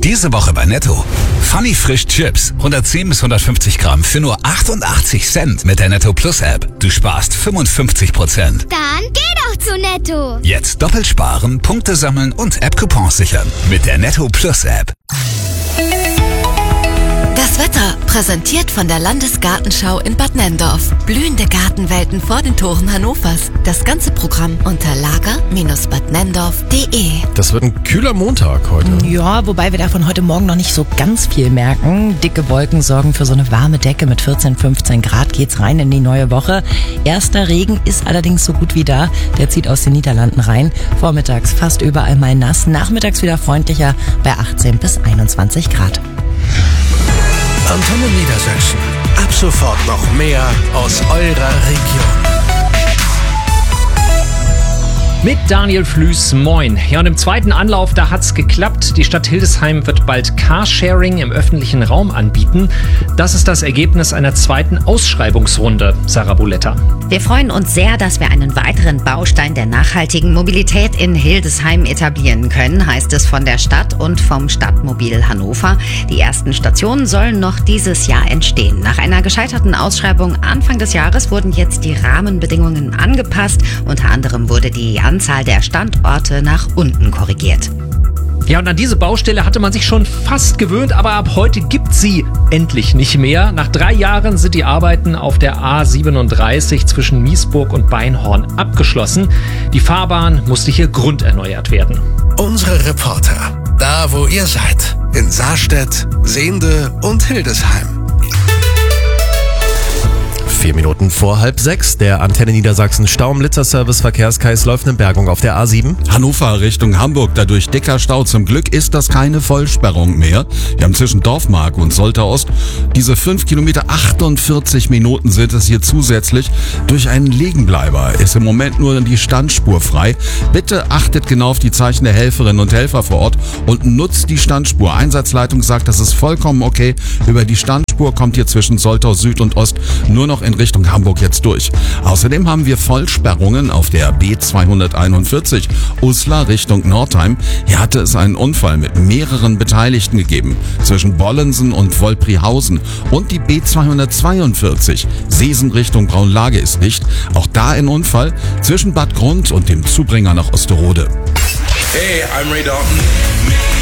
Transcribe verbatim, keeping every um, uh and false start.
Diese Woche bei Netto. Funny Frisch Chips. hundertzehn bis hundertfünfzig Gramm für nur achtundachtzig Cent mit der Netto Plus App. Du sparst fünfundfünfzig Prozent. Dann geh doch zu Netto. Jetzt doppelt sparen, Punkte sammeln und App-Coupons sichern. Mit der Netto Plus App. Das Wetter, präsentiert von der Landesgartenschau in Bad Nenndorf. Blühende Gartenwelten vor den Toren Hannovers. Das ganze Programm unter lager Bindestrich bad nenndorf punkt de. Das wird ein kühler Montag heute. Ja, wobei wir davon heute Morgen noch nicht so ganz viel merken. Dicke Wolken sorgen für so eine warme Decke. Mit vierzehn, fünfzehn Grad geht's rein in die neue Woche. Erster Regen ist allerdings so gut wie da. Der zieht aus den Niederlanden rein. Vormittags fast überall mal nass. Nachmittags wieder freundlicher bei achtzehn bis einundzwanzig Grad. Antenne Niedersachsen. Ab sofort noch mehr aus eurer Region. Mit Daniel Flüß, moin. Ja, und im zweiten Anlauf, da hat's geklappt. Die Stadt Hildesheim wird bald Carsharing im öffentlichen Raum anbieten. Das ist das Ergebnis einer zweiten Ausschreibungsrunde. Sarah Buletta. Wir freuen uns sehr, dass wir einen weiteren Baustein der nachhaltigen Mobilität in Hildesheim etablieren können, heißt es von der Stadt und vom Stadtmobil Hannover. Die ersten Stationen sollen noch dieses Jahr entstehen. Nach einer gescheiterten Ausschreibung Anfang des Jahres wurden jetzt die Rahmenbedingungen angepasst. Unter anderem wurde die Anzahl der Standorte nach unten korrigiert. Ja, und an diese Baustelle hatte man sich schon fast gewöhnt, aber ab heute gibt's sie endlich nicht mehr. Nach drei Jahren sind die Arbeiten auf der A siebenunddreißig zwischen Miesburg und Beinhorn abgeschlossen. Die Fahrbahn musste hier grunderneuert werden. Unsere Reporter, da wo ihr seid, in Saarstedt, Sehnde und Hildesheim. Vier Minuten vor halb sechs. Der Antenne Niedersachsen Stau-Blitzer-Service Verkehrskreis läuft in Bergung auf der A sieben. Hannover Richtung Hamburg, dadurch dicker Stau. Zum Glück ist das keine Vollsperrung mehr. Wir haben zwischen Dorfmark und Soltau Ost diese fünf Kilometer, achtundvierzig Minuten sind es hier zusätzlich. Durch einen Liegenbleiber ist im Moment nur die Standspur frei. Bitte achtet genau auf die Zeichen der Helferinnen und Helfer vor Ort und nutzt die Standspur. Einsatzleitung sagt, das ist vollkommen okay. Über die Standspur kommt hier zwischen Soltau Süd und Ost nur noch in Richtung Hamburg jetzt durch. Außerdem haben wir Vollsperrungen auf der B zweihunderteinundvierzig Uslar Richtung Nordheim. Hier hatte es einen Unfall mit mehreren Beteiligten gegeben. Zwischen Bollensen und Wolprihausen. Und die B zweihundertzweiundvierzig Seesen Richtung Braunlage ist dicht. Auch da ein Unfall zwischen Bad Grund und dem Zubringer nach Osterode. Hey, I'm Ray Dalton.